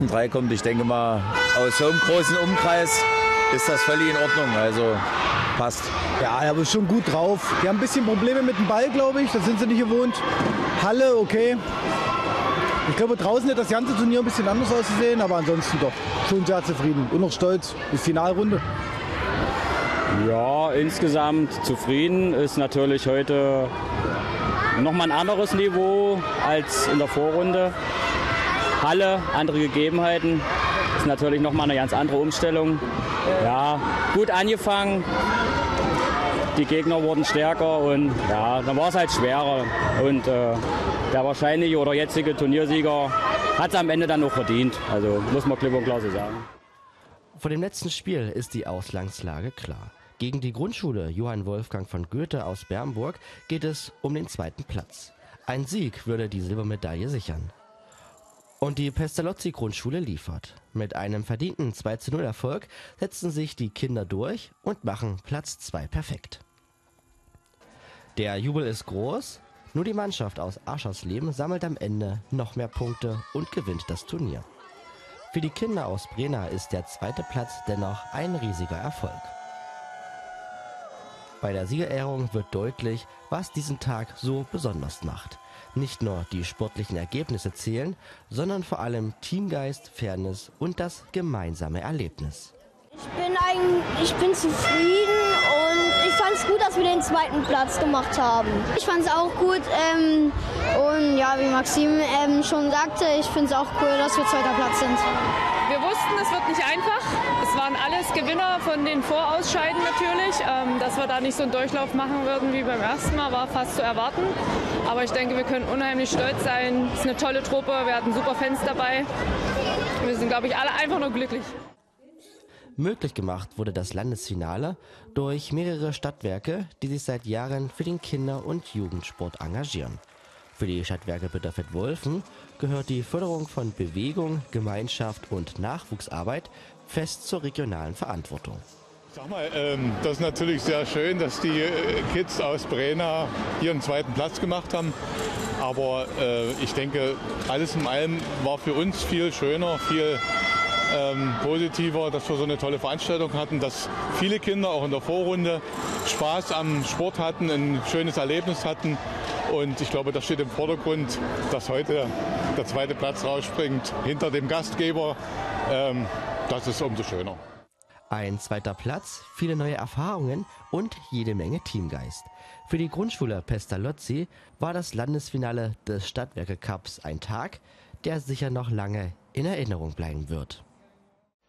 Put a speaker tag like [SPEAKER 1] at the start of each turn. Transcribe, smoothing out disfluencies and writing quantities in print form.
[SPEAKER 1] 3 kommt. Ich denke mal, aus so einem großen Umkreis ist das völlig in Ordnung. Also passt.
[SPEAKER 2] Ja, aber ist schon gut drauf. Die haben ein bisschen Probleme mit dem Ball, glaube ich. Das sind sie nicht gewohnt. Halle, okay. Ich glaube, draußen hat das ganze Turnier ein bisschen anders ausgesehen, aber ansonsten doch schon sehr zufrieden und noch stolz. Die Finalrunde.
[SPEAKER 3] Ja, insgesamt zufrieden. Ist natürlich heute nochmal ein anderes Niveau als in der Vorrunde. Halle, andere Gegebenheiten. Ist natürlich nochmal eine ganz andere Umstellung. Ja, gut angefangen. Die Gegner wurden stärker und ja, dann war es halt schwerer. Und der wahrscheinliche oder jetzige Turniersieger hat es am Ende dann noch verdient. Also muss man klipp und klar so sagen.
[SPEAKER 4] Vor dem letzten Spiel ist die Ausgangslage klar. Gegen die Grundschule Johann Wolfgang von Goethe aus Bernburg geht es um den 2. Platz. Ein Sieg würde die Silbermedaille sichern. Und die Pestalozzi-Grundschule liefert. Mit einem verdienten 2:0 Erfolg setzen sich die Kinder durch und machen Platz 2 perfekt. Der Jubel ist groß, nur die Mannschaft aus Aschersleben sammelt am Ende noch mehr Punkte und gewinnt das Turnier. Für die Kinder aus Brena ist der 2. Platz dennoch ein riesiger Erfolg. Bei der Siegerehrung wird deutlich, was diesen Tag so besonders macht. Nicht nur die sportlichen Ergebnisse zählen, sondern vor allem Teamgeist, Fairness und das gemeinsame Erlebnis.
[SPEAKER 5] Ich bin zufrieden und ich fand es gut, dass wir den 2. Platz gemacht haben. Ich fand es auch gut und ja, wie Maxim schon sagte, ich finde es auch cool, dass wir 2. Platz sind.
[SPEAKER 6] Wir wussten, es wird nicht einfach. Es waren alles Gewinner von den Vorausscheiden natürlich. Dass wir da nicht so einen Durchlauf machen würden wie beim ersten Mal, war fast zu erwarten. Aber ich denke, wir können unheimlich stolz sein. Es ist eine tolle Truppe, wir hatten super Fans dabei. Wir sind, glaube ich, alle einfach nur glücklich.
[SPEAKER 4] Möglich gemacht wurde das Landesfinale durch mehrere Stadtwerke, die sich seit Jahren für den Kinder- und Jugendsport engagieren. Für die Stadtwerke Bitterfeld-Wolfen gehört die Förderung von Bewegung, Gemeinschaft und Nachwuchsarbeit fest zur regionalen Verantwortung.
[SPEAKER 7] Sag mal, das ist natürlich sehr schön, dass die Kids aus Brena hier einen 2. Platz gemacht haben. Aber ich denke, alles in allem war für uns viel schöner, viel positiver, dass wir so eine tolle Veranstaltung hatten, dass viele Kinder auch in der Vorrunde Spaß am Sport hatten, ein schönes Erlebnis hatten. Und ich glaube, das steht im Vordergrund, dass heute der 2. Platz rausspringt hinter dem Gastgeber. Das ist umso schöner.
[SPEAKER 4] Ein 2. Platz, viele neue Erfahrungen und jede Menge Teamgeist. Für die Grundschule Pestalozzi war das Landesfinale des Stadtwerke Cups ein Tag, der sicher noch lange in Erinnerung bleiben wird.